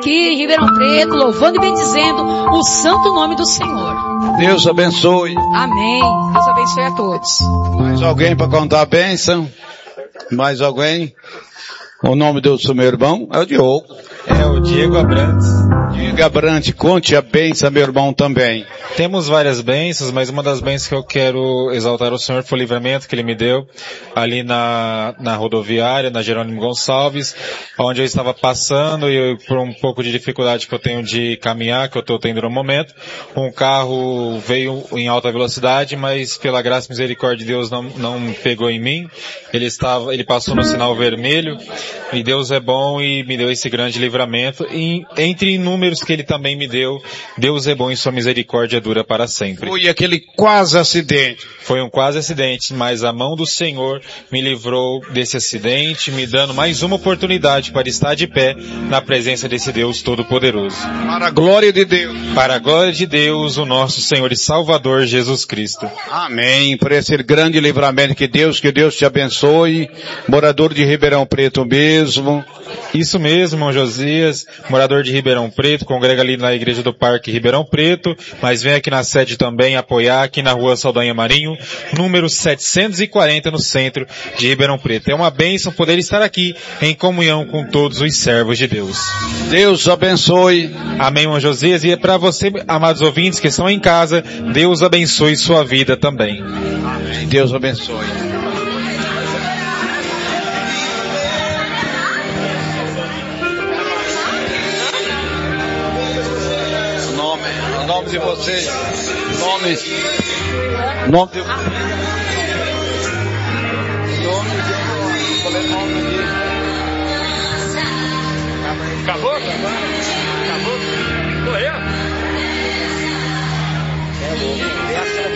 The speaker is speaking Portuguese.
aqui em Ribeirão Preto, louvando e bendizendo o santo nome do Senhor. Deus abençoe. Amém. Deus abençoe a todos. Mais alguém para contar a bênção? Mais alguém? O nome do seu meu irmão é o Diogo. É o Diego Abrantes. Diego Abrantes, conte a bênção, meu irmão, também. Temos várias bênçãos, mas uma das bênçãos que eu quero exaltar ao Senhor foi o livramento que Ele me deu ali na rodoviária, na Jerônimo Gonçalves, onde eu estava passando e por um pouco de dificuldade que eu tenho de caminhar, que eu estou tendo no momento, um carro veio em alta velocidade, mas pela graça e misericórdia de Deus não pegou em mim. Ele passou no sinal vermelho e Deus é bom e me deu esse grande livramento. E entre inúmeros que Ele também me deu, Deus é bom e sua misericórdia dura para sempre. Foi aquele quase acidente. Foi um quase acidente, mas a mão do Senhor me livrou desse acidente, me dando mais uma oportunidade para estar de pé na presença desse Deus Todo-Poderoso. Para a glória de Deus. Para a glória de Deus, o nosso Senhor e Salvador Jesus Cristo. Amém. Por esse grande livramento que Deus te abençoe. Morador de Ribeirão Preto mesmo. Isso mesmo, irmão Josias, morador de Ribeirão Preto, congrega ali na Igreja do Parque Ribeirão Preto, mas vem aqui na sede também apoiar aqui na Rua Saldanha Marinho, número 740 no centro de Ribeirão Preto. É uma bênção poder estar aqui em comunhão com todos os servos de Deus. Deus abençoe. Amém, irmão Josias. E é para você, amados ouvintes que estão em casa, Deus abençoe sua vida também. Amém. Deus abençoe. O nome de vocês. Nome de... Acabou?